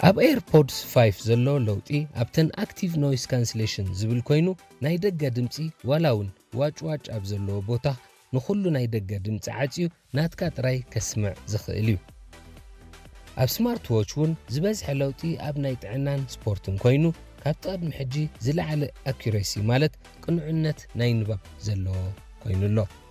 ኣብ ኤርፖድስ 5 ዘሎ ለውጢ ኣብተን ኣክቲቭ ኖይዝ ካንስሌሽን ዝብል ኮይኑ ናይ ደገ ድምፂ ዋላውን ዋጭዋጭ ኣብ ዘለዎ ቦታ ንኹሉ ናይ ደገ ድምፂ ዓፅዩ ናትካ ጥራይ ከስምዕ ዝኽእል እዩ። ኣብ ስማርት ዎች እውን ዝበዝሐ ለውጢ ኣብ ናይ ጥዕናን ስፖርትን ኮይኑ ካብ ቅድሚ ሕጂ ዝለዓለ ኣኩሬሲ ማለት ቅንዕነት ናይ ንባብ ዘለዎ ኮይኑ ኣሎ።